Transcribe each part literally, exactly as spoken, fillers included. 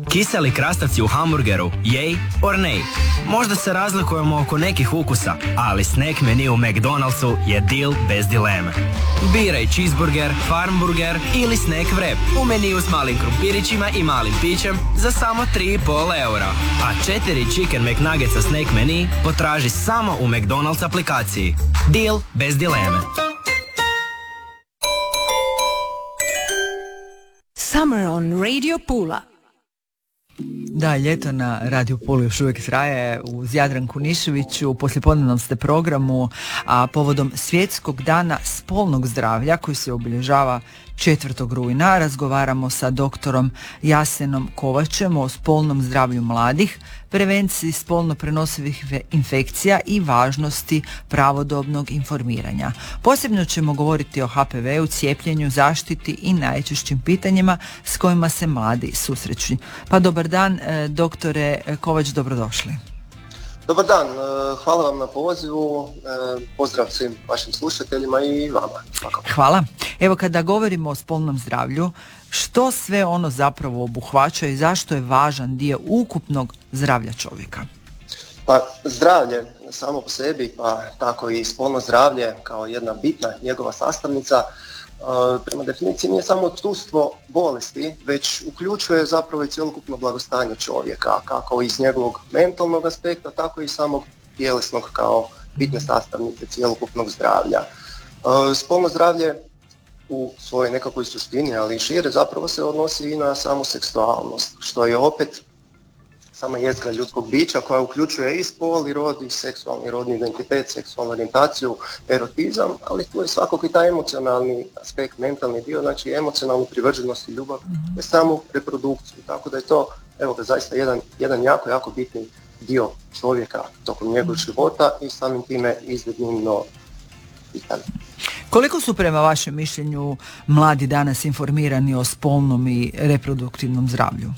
Kiseli krastavci u hamburgeru, yay or nay? Možda se razlikujemo oko nekih ukusa, ali snack menu u McDonald'su je deal bez dileme. Biraj cheeseburger, farmburger ili snack wrap u meniju s malim krumpirićima i malim pićem za samo tri i pol eura. A četiri Chicken McNuggetsa snack menu potraži samo u McDonald's aplikaciji. Deal bez dileme. Summer on Radio Pula. Da, ljeto na Radio Puli još uvijek traje uz Jadranku Nišević. U poslijepodnevnom ste programu, a povodom Svjetskog dana spolnog zdravlja koji se obilježava četvrtog rujna razgovaramo sa doktorom Jasenom Kovačem o spolnom zdravlju mladih, prevenciji spolno prenosivih infekcija i važnosti pravodobnog informiranja. Posebno ćemo govoriti o H P V-u, cijepljenju, zaštiti i najčešćim pitanjima s kojima se mladi susreću. Pa dobar dan, doktore Kovač, dobrodošli. Dobar dan, hvala vam na pozivu, pozdrav svim vašim slušateljima i vama. Hvala. Evo, kada govorimo o spolnom zdravlju, što sve ono zapravo obuhvaća i zašto je važan dio ukupnog zdravlja čovjeka? Pa zdravlje samo po sebi, pa tako i spolno zdravlje kao jedna bitna njegova sastavnica, prema definiciji nije samo odsustvo bolesti, već uključuje zapravo i cjelokupno blagostanje čovjeka, kako iz njegovog mentalnog aspekta, tako i samog tjelesnog kao bitne sastavnice cjelokupnog zdravlja. Spolno zdravlje u svojoj nekakvoj suštini, ali i šire, zapravo se odnosi i na samu seksualnost, što je opet sama jezgra ljudskog bića koja uključuje i spol, i rod, i seksualni rodni identitet, seksualnu orijentaciju, erotizam, ali tu je svakako i taj emocionalni aspekt, mentalni dio, znači emocionalnu privrženost i ljubav, ne samu reprodukciju, tako da je to, evo ga, zaista jedan, jedan jako, jako bitni dio čovjeka tokom njegovog života i samim time iznimno bitan. Koliko su prema vašem mišljenju mladi danas informirani o spolnom i reproduktivnom zdravlju?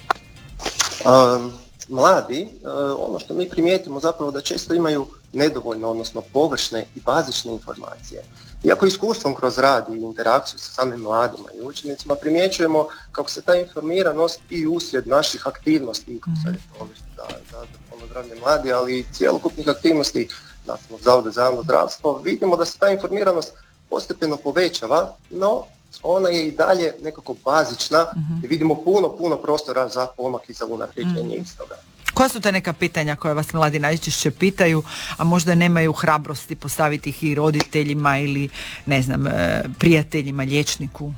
Um, Mladi, ono što mi primijetimo zapravo da često imaju nedovoljno, odnosno površne i bazične informacije. Iako iskustvom kroz rad i interakciju sa samim mladima i učenicima primjećujemo kako se ta informiranost i uslijed naših aktivnosti, kako sad je to da, za spolno zdravlje mladi, ali i cjelokupnih aktivnosti Nacionalnog zavoda za javno zdravstvo, vidimo da se ta informiranost postepeno povećava, no ona je i dalje nekako bazična i vidimo puno, puno prostora za pomak i za unapređenje istoga. Koja su te neka pitanja koje vas mladi najčešće pitaju, a možda nemaju hrabrosti postaviti ih i roditeljima ili, ne znam, prijateljima, liječniku?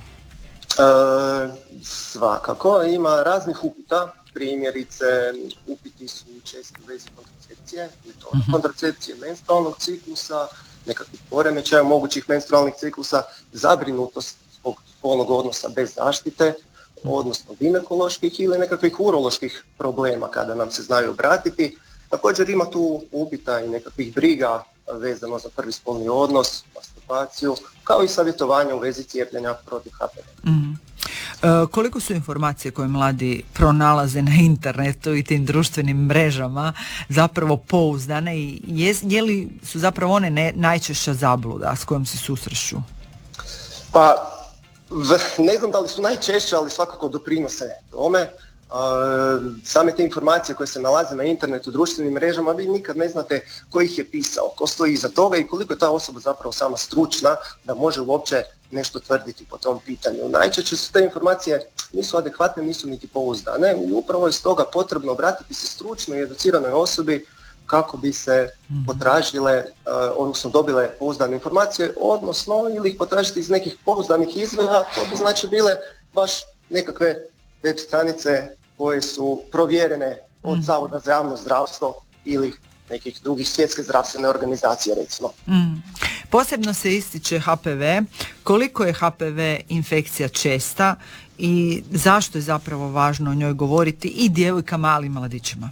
E, svakako, ima raznih upita, primjerice upiti su često u vezi kontracepcije, to uh-huh. kontracepcije menstrualnog ciklusa, nekakvih poremećaja mogućih menstrualnih ciklusa, zabrinutost zbog spolnog odnosa bez zaštite, odnosno ginekoloških ili nekakvih uroloških problema kada nam se znaju obratiti. Također ima tu upita i nekakvih briga vezano za prvi spolni odnos, masturbaciju, kao i savjetovanja u vezi cijepljenja protiv H P V. Mm. E, koliko su informacije koje mladi pronalaze na internetu i tim društvenim mrežama zapravo pouzdane i je, je li su zapravo one ne, najčešća zabluda s kojom se susreću? Pa, ne znam da li su najčešće, ali svakako doprinose tome. Same te informacije koje se nalaze na internetu, društvenim mrežama, vi nikad ne znate ko ih je pisao, ko stoji iza toga i koliko je ta osoba zapravo sama stručna da može uopće nešto tvrditi po tom pitanju. Najčešće su te informacije nisu adekvatne, nisu niti pouzdane i upravo je stoga potrebno obratiti se stručnoj i educiranoj osobi kako bi se potražile, odnosno dobile pouzdane informacije, odnosno ili ih potražiti iz nekih pouzdanih izvora, to bi znači bile baš nekakve web stranice koje su provjerene od Zavoda za javno zdravstvo ili nekih drugih svjetske zdravstvene organizacije, recimo. Mm. Posebno se ističe H P V. Koliko je H P V infekcija česta i zašto je zapravo važno o njoj govoriti i djevojkama, ali i mladićima?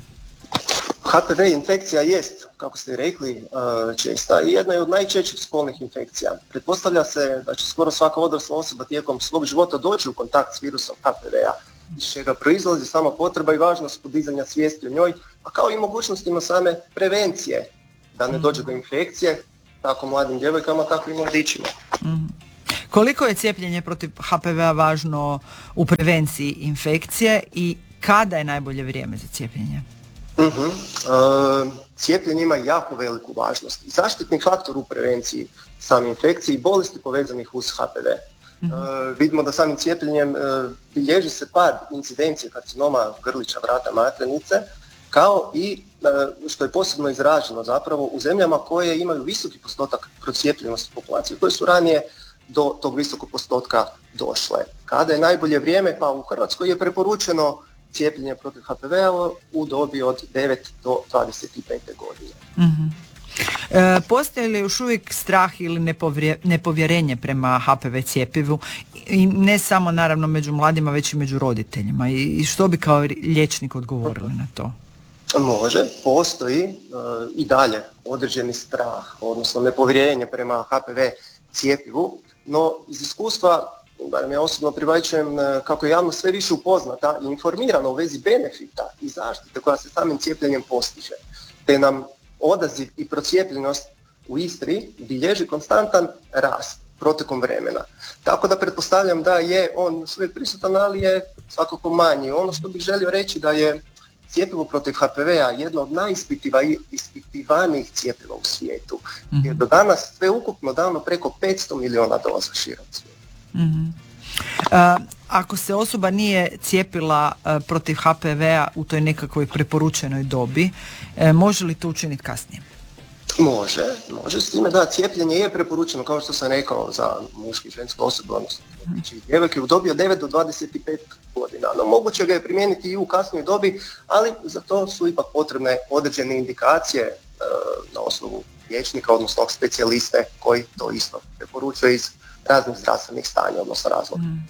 H P V infekcija jest, kako ste rekli, česta i jedna je od najčešćih spolnih infekcija. Pretpostavlja se da će skoro svaka odrasla osoba tijekom svog života doći u kontakt s virusom H P V-a, iz čega proizlazi sama potreba i važnost podizanja svijesti o njoj, a kao i mogućnostima same prevencije da ne dođe do infekcije, tako mladim djevojkama, tako i mladićima. Mm. Koliko je cijepljenje protiv H P V-a važno u prevenciji infekcije i kada je najbolje vrijeme za cijepljenje? Uh-huh. Uh, cijepljenje ima jako veliku važnost. Zaštitni faktor u prevenciji same infekcije i bolesti povezanih uz H P V. Uh, vidimo da samim cijepljenjem uh, bilježi se pad incidencije karcinoma grlića vrata maternice, kao i, uh, što je posebno izraženo zapravo, u zemljama koje imaju visoki postotak procijepljenosti populacije, koje su ranije do tog visokog postotka došle. Kada je najbolje vrijeme? Pa u Hrvatskoj je preporučeno cijepljenje protiv H P V-a u dobi od devet do dvadeset pet godine. Mm-hmm. E, postoji li još uvijek strah ili nepovje, nepovjerenje prema H P V cjepivu, i ne samo naravno među mladima, već i među roditeljima, i, i što bi kao liječnik odgovorili na to? Može, postoji uh, i dalje određeni strah, odnosno nepovjerenje prema H P V cjepivu, no iz iskustva, barem ja osobno pribavljajućem, kako je javnost sve više upoznata i informirana u vezi benefita i zaštite koja se samim cijepljenjem postiže, te nam odaziv i procijepljenost u Istri bilježi konstantan rast protekom vremena. Tako da pretpostavljam da je on sve prisutan, ali je svakako manji. Ono što bih želio reći da je cjepivo protiv H P V-a jedno od najispitivanijih cjepiva u svijetu, mm-hmm. jer do danas sve ukupno dano preko petsto milijuna doza širom svijeta. Mm-hmm. Uh, ako se osoba nije cijepila uh, protiv H P V-a u toj nekakvoj preporučenoj dobi, uh, može li to učiniti kasnije? Može, može. S time da cijepljenje je preporučeno, kao što sam rekao, za muški i ženske osobe, odnosno i djevojke u dobi od devet do dvadeset pet godina. No, moguće ga je primijeniti i u kasnoj dobi, ali za to su ipak potrebne određene indikacije e, na osnovu liječnika, odnosno specijaliste koji to isto preporučuje iz raznih zdravstvenih stanja, odnosno razloga. Mm.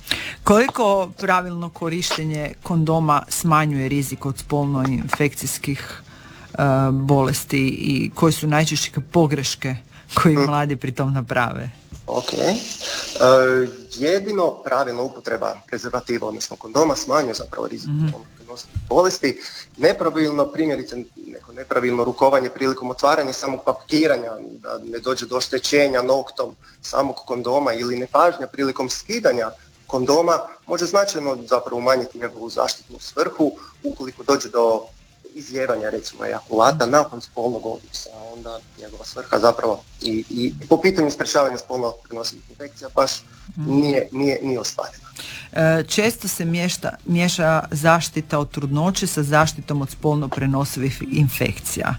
Koliko pravilno korištenje kondoma smanjuje rizik od spolno infekcijskih bolesti i koje su najčešće pogreške koje mladi pritom naprave? Ok. E, jedino pravilna upotreba prezervativa, odnosno kondoma, smanjuje zapravo rizik mm-hmm. prenosivih bolesti. Nepravilno, primjerice, neko nepravilno rukovanje prilikom otvaranja samog pakiranja, da ne dođe do oštećenja noktom samog kondoma, ili nepažnja prilikom skidanja kondoma može značajno zapravo umanjiti njegovu zaštitnu svrhu ukoliko dođe do izljevanja, recimo, ejakulata nakon spolnog odnosa, onda njegova svrha zapravo i, i po pitanju sprečavanja spolno prenosivih infekcija baš nije, nije, nije ostvarena. E, često se miješta, miješa zaštita od trudnoće sa zaštitom od spolno prenosivih infekcija.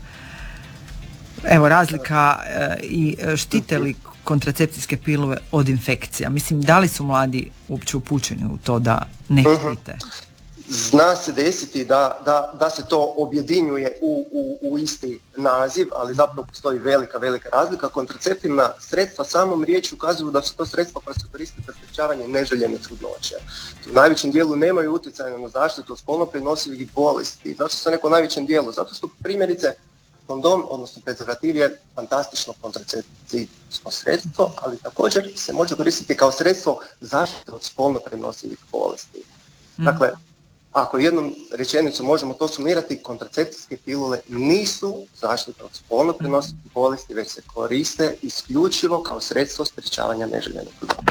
Evo, razlika e, i štite li kontracepcijske pilule od infekcija? Mislim, da li su mladi uopće upućeni u to da ne štite? Uh-huh. Zna se desiti da, da, da se to objedinjuje u, u, u isti naziv, ali zapravo postoji velika, velika razlika. Kontraceptivna sredstva samom riječi ukazuju da su to sredstva koja se koriste za sprečavanje neželjene trudnoće. U najvećem dijelu nemaju utjecaja na zaštitu od spolno prenosivih bolesti. Zašto se neko u najvećem dijelu? Zato što primjerice kondom, odnosno prezervativ, je fantastično kontracepcijsko sredstvo, ali također se može koristiti kao sredstvo zaštite od spolno prenosivih bolesti. Dakle, ako jednom rečenicom možemo to sumirati, kontracepcijske pilule nisu zaštita od spolno prenosivih bolesti, već se koriste isključivo kao sredstvo sprječavanja neželjenog trudnoće.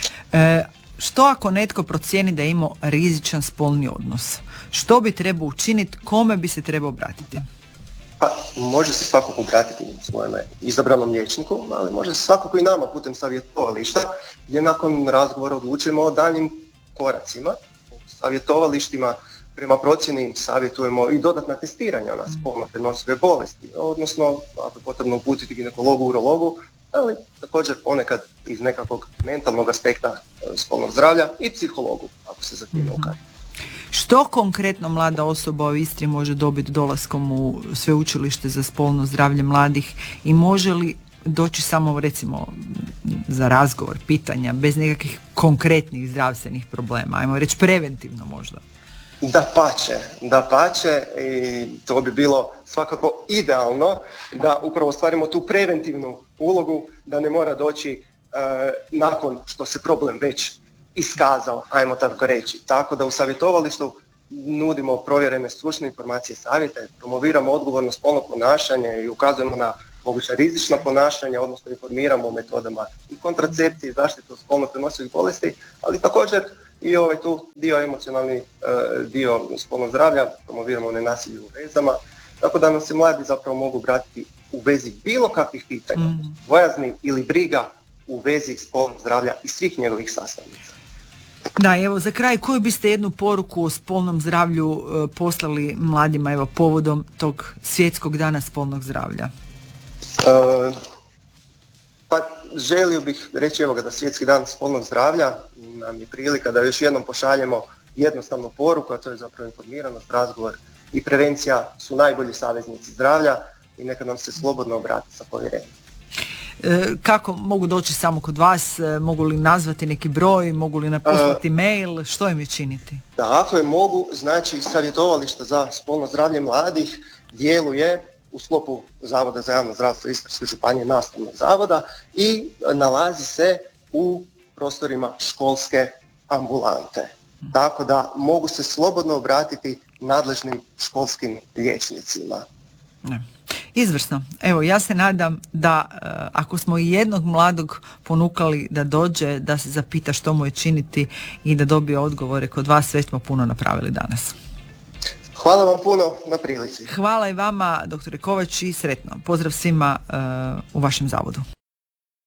E, što ako netko procijeni da je imao rizičan spolni odnos? Što bi trebao učiniti, kome bi se trebao obratiti? Pa, može se svakako obratiti svojem izabranom liječniku, ali može se svakako i nama putem savjetovališta, gdje nakon razgovora odlučujemo o daljnjim koracima. Savjetovalištima prema procjeni savjetujemo i dodatna testiranja na spolno prenosive bolesti, odnosno ako je potrebno uputiti ginekologu, urologu, ali također ponekad iz nekakvog mentalnog aspekta spolnog zdravlja i psihologu, ako se za time ukaže. Što konkretno mlada osoba u Istri može dobiti dolaskom u sveučilište za spolno zdravlje mladih i može li doći samo, recimo, za razgovor, pitanja, bez nekakvih konkretnih zdravstvenih problema, ajmo reći preventivno možda? Da pače, da pače, i to bi bilo svakako idealno da upravo stvarimo tu preventivnu ulogu, da ne mora doći e, nakon što se problem već iskazao, ajmo tako reći. Tako da u savjetovalištu nudimo provjerene stručne informacije, savjete, promoviramo odgovorno spolno ponašanje i ukazujemo na moguća rizična ponašanja, odnosno informiramo o metodama i kontracepcije i zaštite od spolno prenosivih bolesti, ali također i ovaj tu dio emocionalni, e, dio spolnog zdravlja, promoviramo nenasilje u vezama, tako da nam se mladi zapravo mogu obratiti u vezi bilo kakvih pitanja, mm. bojazni ili briga u vezi spolnog zdravlja i svih njegovih sastavnica. Da, evo za kraj, koju biste jednu poruku o spolnom zdravlju e, poslali mladima, evo, povodom tog svjetskog dana spolnog zdravlja? E, pa želio bih reći evo ga da svjetski dan spolnog zdravlja nam je prilika da još jednom pošaljemo jednostavnu poruku, a to je zapravo informiranost, razgovor i prevencija su najbolji saveznici zdravlja i neka nam se slobodno obrati sa povjerenjem. E, kako mogu doći samo kod vas? E, mogu li nazvati neki broj? Mogu li napustiti uh, mail? Što im je činiti? Da, ako je mogu, znači savjetovalište za spolno zdravlje mladih djeluje u sklopu Zavoda za javno zdravstvo Istarske županije, nastavnog zavoda, i nalazi se u prostorima školske ambulante. Tako da mogu se slobodno obratiti nadležnim školskim liječnicima. Ne. Izvrsno. Evo, ja se nadam da uh, ako smo i jednog mladog ponukali da dođe, da se zapita što mu je činiti i da dobije odgovore kod vas, već smo puno napravili danas. Hvala vam puno na prilici. Hvala i vama, doktore Kovač, i sretno. Pozdrav svima uh, u vašem zavodu.